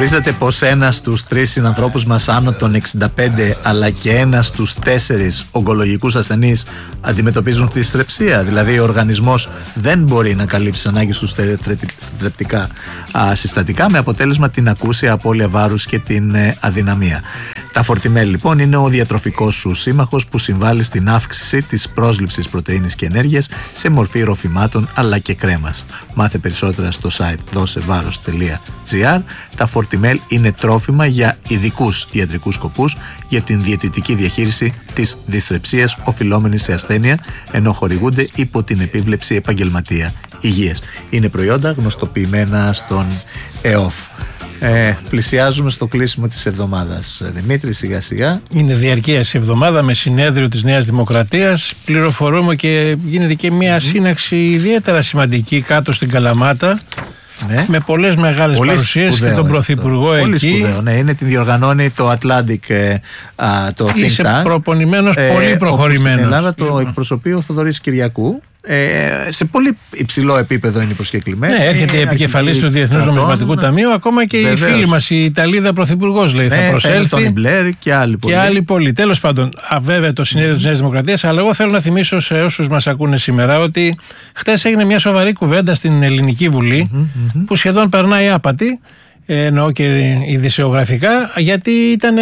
Γνωρίζετε πως ένας στους 3 συνανθρώπους μας άνω των 65 αλλά και ένας στους 4 ογκολογικούς ασθενείς αντιμετωπίζουν τη δυσθρεψία? Δηλαδή ο οργανισμός δεν μπορεί να καλύψει ανάγκες του θρεπτικά συστατικά, με αποτέλεσμα την ακούσια απώλεια βάρους και την αδυναμία. Τα Fortimel λοιπόν είναι ο διατροφικός σου σύμμαχος που συμβάλλει στην αύξηση της πρόσληψης πρωτεΐνης και ενέργειας σε μορφή ροφημάτων αλλά και κρέμας. Μάθε περισσότερα στο site dosevaros.gr. Τα Fortimel είναι τρόφιμα για ειδικούς ιατρικούς σκοπούς για την διαιτητική διαχείριση της δυσθρεψίας οφειλόμενης σε ασθένεια, ενώ χορηγούνται υπό την επίβλεψη επαγγελματία υγείας. Είναι προϊόντα γνωστοποιημένα στον ΕΟΦ. Πλησιάζουμε στο κλείσιμο της εβδομάδας, Δημήτρη, σιγά σιγά. Είναι διαρκείας εβδομάδα με συνέδριο της Νέας Δημοκρατίας. Πληροφορούμε και γίνεται και μια σύναξη ιδιαίτερα σημαντική κάτω στην Καλαμάτα. Ναι. Με πολλές μεγάλες παρουσίες και τον Πρωθυπουργό εκεί. Πολύ σπουδαίο, ναι. Είναι, την διοργανώνει το Atlantic, το Think Tank. Είσαι προπονημένος, πολύ προχωρημένος. Στην Ελλάδα το εκπροσωπεί ο Θοδωρής Κυριακού. Σε πολύ υψηλό επίπεδο είναι προσκεκλημένη. Ναι, έρχεται η επικεφαλής του Διεθνούς Νομισματικού Ταμείου. Ακόμα και η φίλη μας, η Ιταλίδα Πρωθυπουργός, λέει, θα προσέλθει. Τόνι Μπλερ και άλλοι πολλοί. Τέλος πάντων, βέβαια το συνέδριο της Νέας Δημοκρατίας. Αλλά εγώ θέλω να θυμίσω σε όσους μας ακούνε σήμερα ότι χτες έγινε μια σοβαρή κουβέντα στην Ελληνική Βουλή που σχεδόν περνάει άπατη, εννοώ και ειδησεογραφικά, γιατί ήταν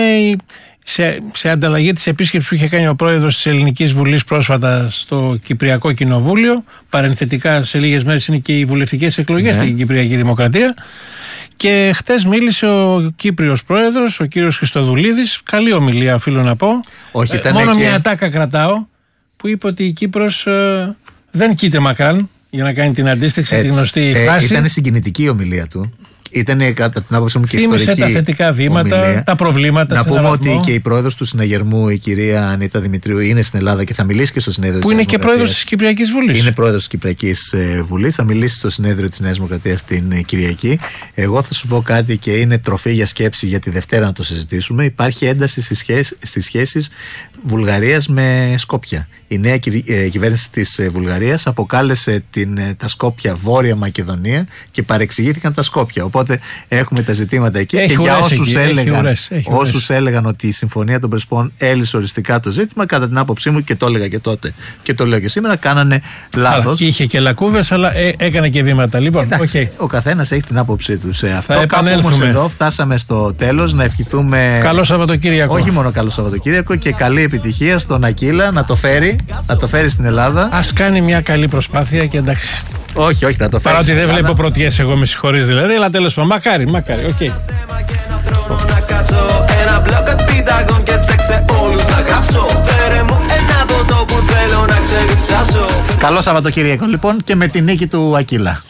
σε ανταλλαγή της επίσκεψης που είχε κάνει ο πρόεδρος της Ελληνικής Βουλής πρόσφατα στο Κυπριακό Κοινοβούλιο. Παρενθετικά σε λίγες μέρες είναι και οι βουλευτικές εκλογές στην Κυπριακή Δημοκρατία. Και χτες μίλησε ο Κύπριος πρόεδρος, ο κύριος Χριστοδουλίδης. Καλή ομιλία, οφείλω να πω. Όχι, μόνο μια ατάκα κρατάω, που είπε ότι η Κύπρος δεν κοίται μακράν, για να κάνει την αντίστοιξη, τη γνωστή φράση. Ήταν συγκινητική η ομιλία του. Ήταν κατά την άποψή μου και ιστορική. Θύμισε τα θετικά βήματα, ομιλία. Τα προβλήματα. Να πούμε ότι και η πρόεδρος του συναγερμού, η κυρία Ανίτα Δημητρίου, είναι στην Ελλάδα και θα μιλήσει και στο συνέδριο της Νέας Δημοκρατίας. Που είναι και πρόεδρος της Κυπριακής Βουλής. Είναι πρόεδρος της Κυπριακής Βουλής. Θα μιλήσει στο συνέδριο της Νέας Δημοκρατίας την Κυριακή. Εγώ θα σου πω κάτι και είναι τροφή για σκέψη για τη Δευτέρα να το συζητήσουμε. Υπάρχει ένταση στις σχέσεις Βουλγαρίας με Σκόπια. Η νέα κυβέρνηση της Βουλγαρίας αποκάλεσε τα Σκόπια Βόρεια Μακεδονία και παρεξηγήθηκαν τα Σκόπια. Οπότε έχουμε τα ζητήματα εκεί. Και για όσους έλεγαν ότι η Συμφωνία των Πρεσπών έλυσε οριστικά το ζήτημα, κατά την άποψή μου, και το έλεγα και τότε και το λέω και σήμερα, κάνανε λάθος. Είχε και λακκούβες, αλλά έκανε και βήματα. Λοιπόν, εντάξει, ο καθένας έχει την άποψή του σε αυτό. Κάπου όμως εδώ φτάσαμε στο τέλος. Να ευχηθούμε καλό Σαββατοκύριακο. Όχι μόνο καλό Σαββατοκύριακο, και καλή επιτυχία στον Ακύλα να το φέρει στην Ελλάδα. Ας κάνει μια καλή προσπάθεια και εντάξει. Όχι, να το φέρει. Παρότι δεν βλέπω πρωτιές, εγώ με συγχωρείς δηλαδή, αλλά τέλος πάντων, μακάρι, οκ. Καλό Σαββατοκύριακο λοιπόν, και με τη νίκη του Ακύλα.